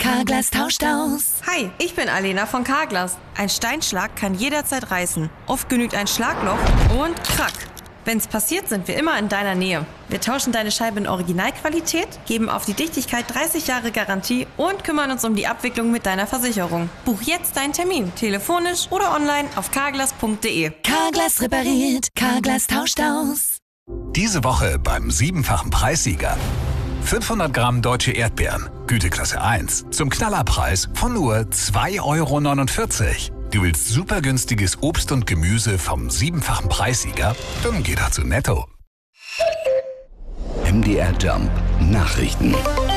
Carglass tauscht aus. Hi, ich bin Alena von Carglass. Ein Steinschlag kann jederzeit reißen. Oft genügt ein Schlagloch und krack. Wenn's passiert, sind wir immer in deiner Nähe. Wir tauschen deine Scheibe in Originalqualität, geben auf die Dichtigkeit 30 Jahre Garantie und kümmern uns um die Abwicklung mit deiner Versicherung. Buch jetzt deinen Termin, telefonisch oder online auf carglass.de. Carglass repariert, Carglass tauscht aus. Diese Woche beim 7-fachen Preissieger. 500 Gramm deutsche Erdbeeren, Güteklasse 1, zum Knallerpreis von nur 2,49 €. Du willst super günstiges Obst und Gemüse vom 7-fachen Preissieger? Dann geh doch zu Netto. MDR Jump Nachrichten.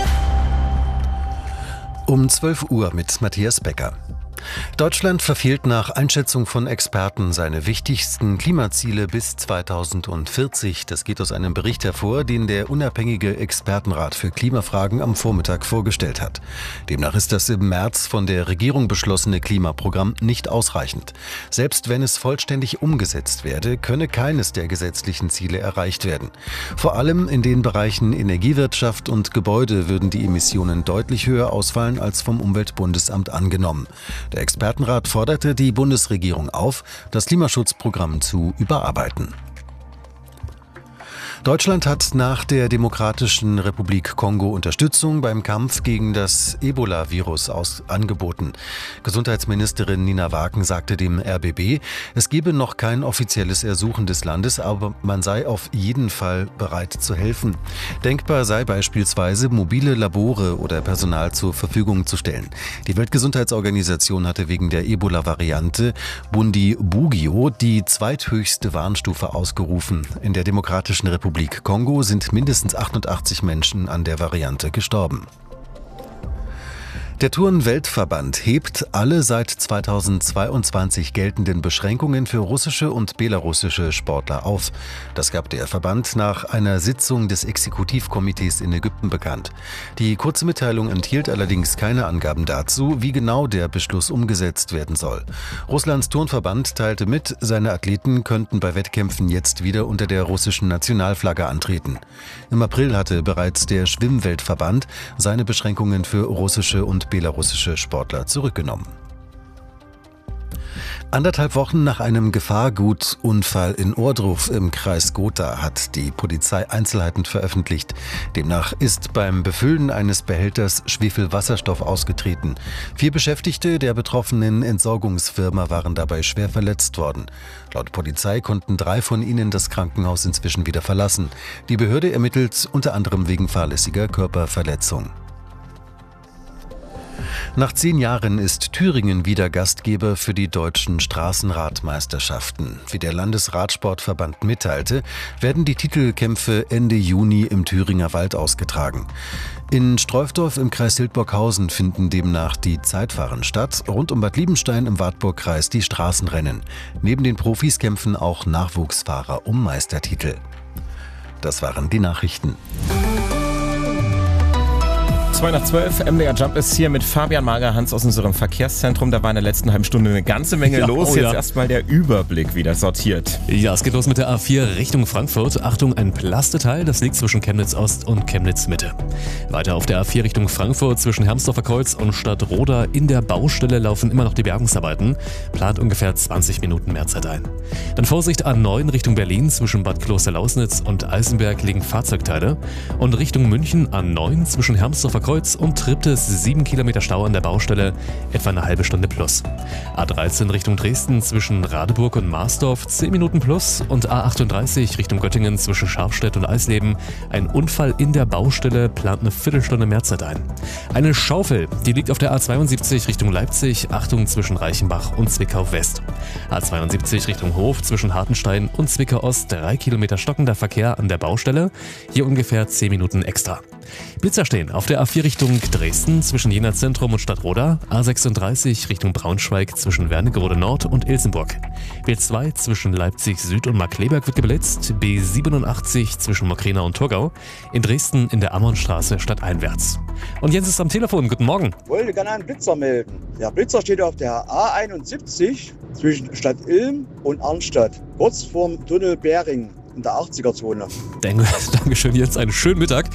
Um 12 Uhr mit Matthias Becker. Deutschland verfehlt nach Einschätzung von Experten seine wichtigsten Klimaziele bis 2040. Das geht aus einem Bericht hervor, den der unabhängige Expertenrat für Klimafragen am Vormittag vorgestellt hat. Demnach ist das im März von der Regierung beschlossene Klimaprogramm nicht ausreichend. Selbst wenn es vollständig umgesetzt werde, könne keines der gesetzlichen Ziele erreicht werden. Vor allem in den Bereichen Energiewirtschaft und Gebäude würden die Emissionen deutlich höher ausfallen als vom Umweltbundesamt angenommen. Der Expertenrat forderte die Bundesregierung auf, das Klimaschutzprogramm zu überarbeiten. Deutschland hat nach der Demokratischen Republik Kongo Unterstützung beim Kampf gegen das Ebola-Virus angeboten. Gesundheitsministerin Nina Waken sagte dem RBB, es gebe noch kein offizielles Ersuchen des Landes, aber man sei auf jeden Fall bereit zu helfen. Denkbar sei beispielsweise, mobile Labore oder Personal zur Verfügung zu stellen. Die Weltgesundheitsorganisation hatte wegen der Ebola-Variante Bundibugyo die zweithöchste Warnstufe ausgerufen. In der Demokratischen Republik Kongo sind mindestens 88 Menschen an der Variante gestorben. Der Turn-Weltverband hebt alle seit 2022 geltenden Beschränkungen für russische und belarussische Sportler auf. Das gab der Verband nach einer Sitzung des Exekutivkomitees in Ägypten bekannt. Die kurze Mitteilung enthielt allerdings keine Angaben dazu, wie genau der Beschluss umgesetzt werden soll. Russlands Turnverband teilte mit, seine Athleten könnten bei Wettkämpfen jetzt wieder unter der russischen Nationalflagge antreten. Im April hatte bereits der Schwimmweltverband seine Beschränkungen für russische und belarussische Sportler zurückgenommen. 1,5 Wochen nach einem Gefahrgutunfall in Ohrdruf im Kreis Gotha hat die Polizei Einzelheiten veröffentlicht. Demnach ist beim Befüllen eines Behälters Schwefelwasserstoff ausgetreten. 4 Beschäftigte der betroffenen Entsorgungsfirma waren dabei schwer verletzt worden. Laut Polizei konnten 3 von ihnen das Krankenhaus inzwischen wieder verlassen. Die Behörde ermittelt unter anderem wegen fahrlässiger Körperverletzung. Nach 10 Jahren ist Thüringen wieder Gastgeber für die deutschen Straßenradmeisterschaften. Wie der Landesradsportverband mitteilte, werden die Titelkämpfe Ende Juni im Thüringer Wald ausgetragen. In Streufdorf im Kreis Hildburghausen finden demnach die Zeitfahren statt, rund um Bad Liebenstein im Wartburgkreis die Straßenrennen. Neben den Profis kämpfen auch Nachwuchsfahrer um Meistertitel. Das waren die Nachrichten. 2:12, MDR Jump ist hier mit Fabian Magerhans aus unserem Verkehrszentrum. Da war in der letzten halben Stunde eine ganze Menge los. Jetzt erstmal der Überblick wieder sortiert. Ja, es geht los mit der A4 Richtung Frankfurt. Achtung, ein Plasteteil, das liegt zwischen Chemnitz Ost und Chemnitz Mitte. Weiter auf der A4 Richtung Frankfurt zwischen Hermsdorfer Kreuz und Stadtroda. In der Baustelle laufen immer noch die Bergungsarbeiten. Plant ungefähr 20 Minuten mehr Zeit ein. Dann Vorsicht, A9 Richtung Berlin zwischen Bad Klosterlausnitz und Eisenberg liegen Fahrzeugteile. Und Richtung München A9 zwischen Hermsdorfer Kreuz und Triptis 7 Kilometer Stau an der Baustelle, etwa eine halbe Stunde plus. A13 Richtung Dresden zwischen Radeburg und Marsdorf 10 Minuten plus und A38 Richtung Göttingen zwischen Scharfstedt und Eisleben. Ein Unfall in der Baustelle, plant eine Viertelstunde mehr Zeit ein. Eine Schaufel, die liegt auf der A72 Richtung Leipzig, Achtung zwischen Reichenbach und Zwickau West. A72 Richtung Hof zwischen Hartenstein und Zwickau Ost, 3 Kilometer stockender Verkehr an der Baustelle, hier ungefähr 10 Minuten extra. Blitzer stehen auf der A4 Richtung Dresden zwischen Jena Zentrum und Stadtroda, A36 Richtung Braunschweig zwischen Wernigerode Nord und Ilsenburg. B2 zwischen Leipzig Süd und Markkleeberg wird geblitzt, B87 zwischen Mokrena und Thurgau, in Dresden in der Ammonstraße stadteinwärts. Und Jens ist am Telefon, guten Morgen. Ich wollte gerne einen Blitzer melden. Der Blitzer steht auf der A71 zwischen Stadt Ilm und Arnstadt, kurz vorm Tunnel Bering in der 80er-Zone. Dankeschön, Jens, einen schönen Mittag.